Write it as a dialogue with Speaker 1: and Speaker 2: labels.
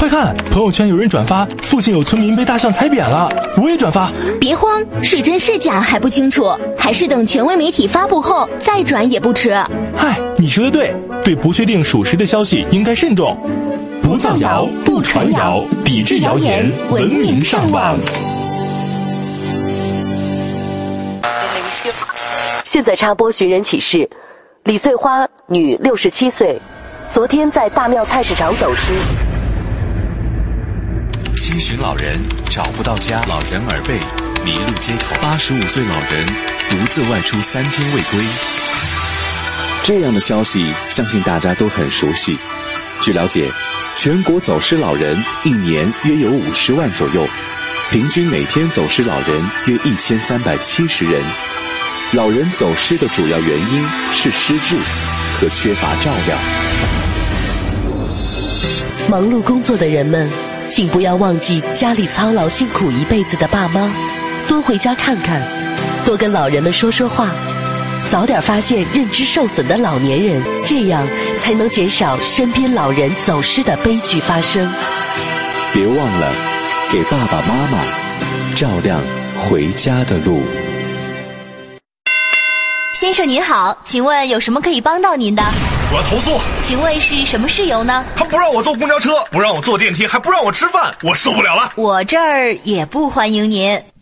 Speaker 1: 快看，朋友圈有人转发附近有村民被大象踩扁了，我也转发。
Speaker 2: 别慌，是真是假还不清楚，还是等权威媒体发布后再转也不迟。
Speaker 1: 嗨，你说的对，对不确定属实的消息应该慎重。不造谣，不传谣，抵制谣言，文明上网。
Speaker 3: 现在插播寻人启事：李翠花，女，67岁，昨天在大庙菜市场走失。
Speaker 4: 7旬老人找不到家，老人耳背，迷路街头。85岁老人独自外出3天未归。这样的消息，相信大家都很熟悉。据了解，全国走失老人一年约有50万左右，平均每天走失老人约1370人。老人走失的主要原因是失智和缺乏照料。
Speaker 3: 忙碌工作的人们，请不要忘记家里操劳辛苦一辈子的爸妈，多回家看看，多跟老人们说说话，早点发现认知受损的老年人，这样才能减少身边老人走失的悲剧发生。
Speaker 4: 别忘了给爸爸妈妈照亮回家的路。
Speaker 5: 先生您好，请问有什么可以帮到您的？
Speaker 6: 我要投诉。
Speaker 5: 请问是什么事由呢？
Speaker 6: 他不让我坐公交车，不让我坐电梯，还不让我吃饭，我受不了了。
Speaker 5: 我这儿也不欢迎您。